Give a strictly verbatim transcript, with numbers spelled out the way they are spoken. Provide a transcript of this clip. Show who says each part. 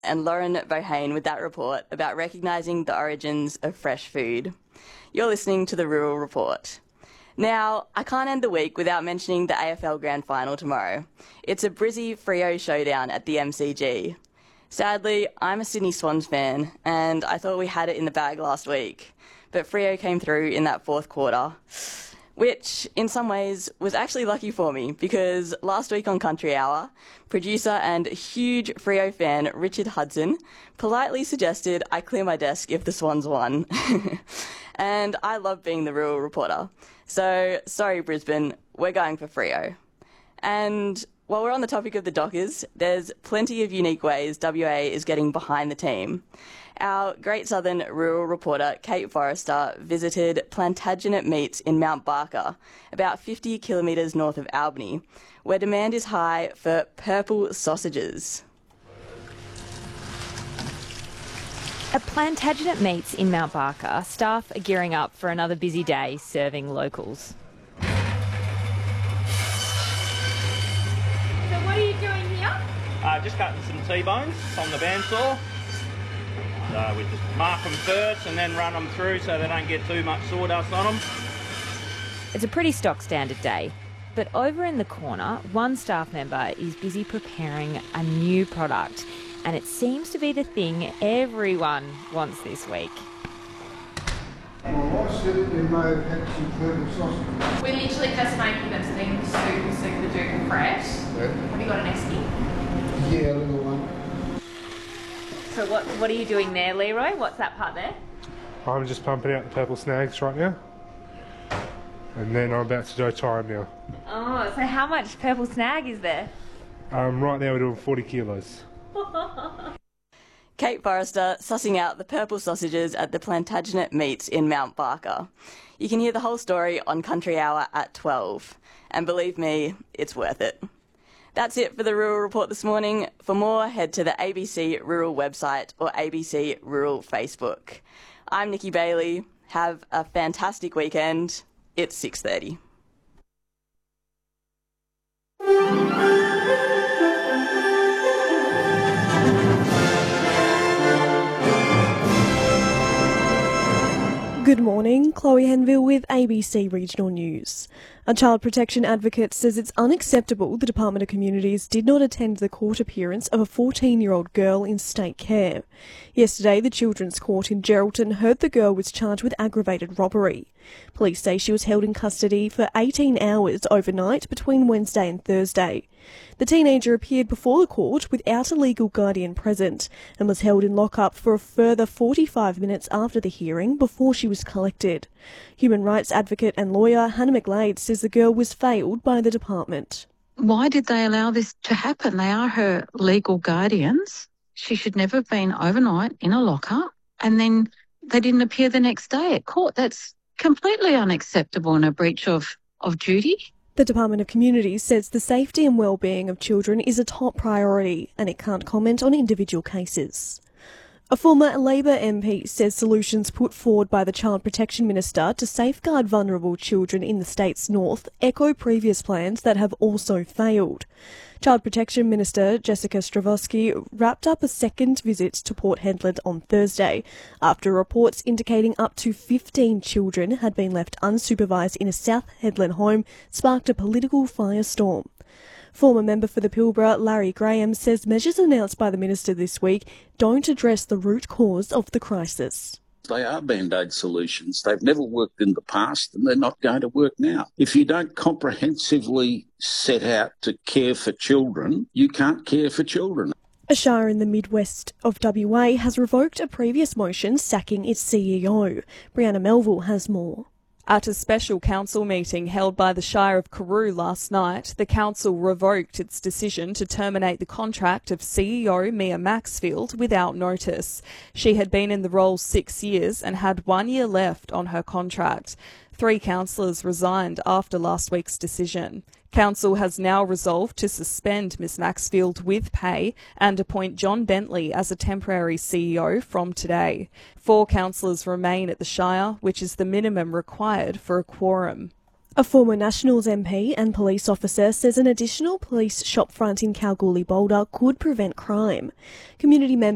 Speaker 1: and Lauren Bohane with that report about recognising the origins of fresh food. You're listening to the Rural Report. Now, I can't end the week without mentioning the A F L Grand Final tomorrow. It's a Brizzy Freo showdown at the M C G. Sadly, I'm a Sydney Swans fan, and I thought we had it in the bag last week. But Freo came through in that fourth quarter, which in some ways was actually lucky for me, because last week on Country Hour, producer and huge Freo fan Richard Hudson politely suggested I clear my desk if the Swans won. And I love being the rural reporter. So, sorry Brisbane, we're going for Freo. And while we're on the topic of the Dockers, there's plenty of unique ways W A is getting behind the team. Our Great Southern rural reporter, Kate Forrester, visited Plantagenet Meats in Mount Barker, about fifty kilometres north of Albany, where demand is high for purple sausages.
Speaker 2: At Plantagenet Meats in Mount Barker, staff are gearing up for another busy day serving locals.
Speaker 3: So what are you doing here?
Speaker 4: Uh, just cutting some T-bones on the bandsaw. So we just mark them first and then run them through so they don't get too much sawdust on them.
Speaker 2: It's a pretty stock standard day, but over in the corner, one staff member is busy preparing a new product, and it seems to be the thing everyone wants this week.
Speaker 5: Well, I said you may have had some purple sausage.
Speaker 3: We're literally just making them so they're super, super duper fresh.
Speaker 5: Yeah.
Speaker 3: Have you got an esky?
Speaker 5: Yeah, a little one.
Speaker 2: So what, what are you doing there, Leroy? What's that part there?
Speaker 6: I'm just pumping out the purple snags right now. And then I'm about to go tie them now.
Speaker 2: Oh, so how much purple snag is there?
Speaker 6: Um, right now we're doing forty kilos.
Speaker 1: Kate Forrester sussing out the purple sausages at the Plantagenet Meats in Mount Barker. You can hear the whole story on Country Hour at twelve. And believe me, it's worth it. That's it for the Rural Report this morning. For more, head to the A B C Rural website or A B C Rural Facebook. I'm Nikki Bailey. Have a fantastic weekend. It's six thirty.
Speaker 7: Good morning, Chloe Henville with A B C Regional News. A child protection advocate says it's unacceptable the Department of Communities did not attend the court appearance of a fourteen-year-old girl in state care. Yesterday, the Children's Court in Geraldton heard the girl was charged with aggravated robbery. Police say she was held in custody for eighteen hours overnight between Wednesday and Thursday. The teenager appeared before the court without a legal guardian present and was held in lockup for a further forty-five minutes after the hearing before she was collected. Human rights advocate and lawyer Hannah McGlade says the girl was failed by the department.
Speaker 8: Why did they allow this to happen? They are her legal guardians. She should never have been overnight in a lockup, and then they didn't appear the next day at court. That's completely unacceptable and a breach of, of duty.
Speaker 7: The Department of Communities says the safety and well-being of children is a top priority and it can't comment on individual cases. A former Labor M P says solutions put forward by the Child Protection Minister to safeguard vulnerable children in the state's north echo previous plans that have also failed. Child Protection Minister Jessica Stravosky wrapped up a second visit to Port Hedland on Thursday after reports indicating up to fifteen children had been left unsupervised in a South Hedland home sparked a political firestorm. Former member for the Pilbara, Larry Graham, says measures announced by the minister this week don't address the root cause of the crisis.
Speaker 9: They are Band-Aid solutions. They've never worked in the past and they're not going to work now. If you don't comprehensively set out to care for children, you can't care for children.
Speaker 7: A shire in the midwest of W A has revoked a previous motion sacking its C E O. Brianna Melville has more.
Speaker 10: At a special council meeting held by the Shire of Carew last night, the council revoked its decision to terminate the contract of C E O Mia Maxfield without notice. She had been in the role six years and had one year left on her contract. Three councillors resigned after last week's decision. Council has now resolved to suspend Miss Maxfield with pay and appoint John Bentley as a temporary C E O from today. Four councillors remain at the Shire, which is the minimum required for a quorum.
Speaker 7: A former Nationals M P and police officer says an additional police shopfront in Kalgoorlie-Boulder could prevent crime. Community members